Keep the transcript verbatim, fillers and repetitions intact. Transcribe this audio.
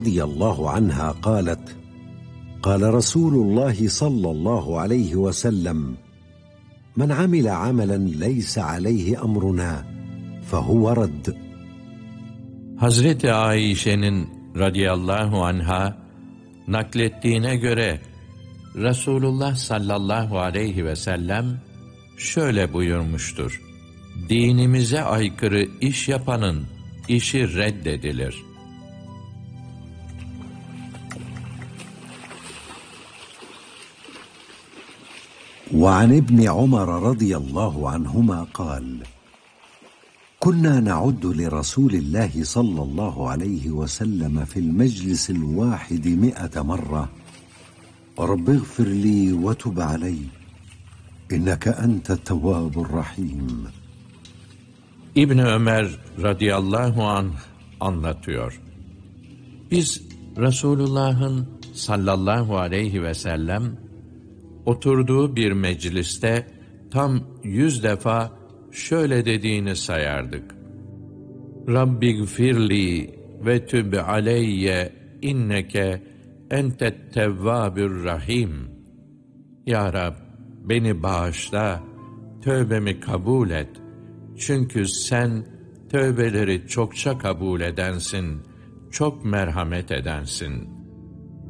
رضي الله عنها قالت: قال رسول الله صلى الله عليه وسلم: من عمل عملا ليس عليه أمرنا فهو رد. Hazreti Ayşe'nin radıyallahu anha naklettiğine göre Resulullah sallallahu aleyhi ve sellem şöyle buyurmuştur: dinimize aykırı iş yapanın işi reddedilir. وعن ابن عمر رضي الله عنهما قال: كنا نعد لرسول الله صلى الله عليه وسلم في المجلس الواحد مئة مرة: رب اغفر لي وتب علي إنك أنت التواب الرحيم. İbn Ömer radıyallahu anh anlatıyor. Biz Resulullah'ın sallallahu aleyhi ve sellem oturduğu bir mecliste tam yüz defa şöyle dediğini sayardık: Rabbigfirli ve tüb aleyye inneke entet tevvabür rahim. Ya Rab, beni bağışla, tövbemi kabul et. Çünkü sen tövbeleri çokça kabul edensin, çok merhamet edensin.